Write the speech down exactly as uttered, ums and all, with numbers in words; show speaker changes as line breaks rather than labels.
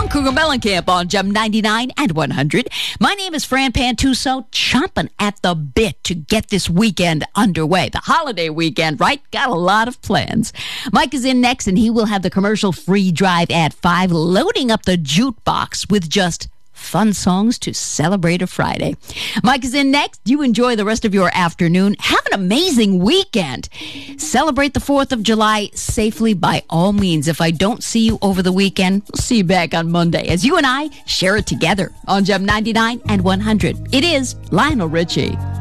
Cougar Mellencamp on Gem ninety-nine and one hundred. My name is Fran Pantuso, chomping at the bit to get this weekend underway. The holiday weekend, right? Got a lot of plans. Mike is in next, and he will have the commercial-free drive at five, loading up the jukebox with just fun songs to celebrate a Friday. Mike is in next. You enjoy the rest of your afternoon. Have an amazing weekend. Celebrate the fourth of July safely by all means. If I don't see you over the weekend, we'll see you back on Monday as you and I share it together on Gem ninety-nine and one hundred. It is Lionel Richie.